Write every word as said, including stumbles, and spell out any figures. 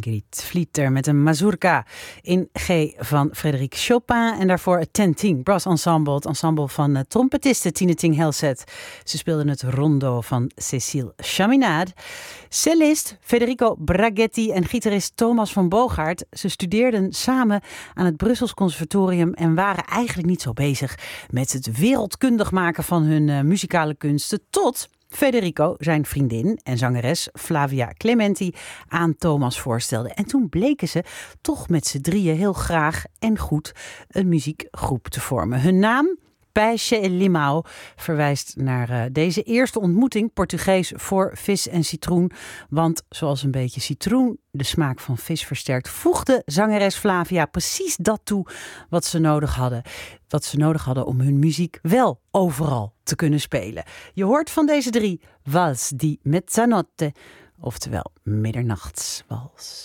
Ingrid Vlieter met een mazurka in G van Frédéric Chopin. En daarvoor het Tenting Brass Ensemble, het ensemble van uh, trompetiste Tine Ting Helset. Ze speelden het rondo van Cécile Chaminade. Cellist Federico Braghetti en gitarist Thomas van Boogaard. Ze studeerden samen aan het Brussels Conservatorium en waren eigenlijk niet zo bezig met het wereldkundig maken van hun uh, muzikale kunsten, tot Federico, zijn vriendin en zangeres Flavia Clementi, aan Thomas voorstelde. En toen bleken ze toch met z'n drieën heel graag en goed een muziekgroep te vormen. Hun naam, Peixe e Limão, verwijst naar uh, deze eerste ontmoeting, Portugees voor vis en citroen. Want zoals een beetje citroen de smaak van vis versterkt, voegde zangeres Flavia precies dat toe wat ze nodig hadden. Wat ze nodig hadden om hun muziek wel overal te kunnen spelen. Je hoort van deze drie Vals di Mezzanotte, oftewel middernachtswals.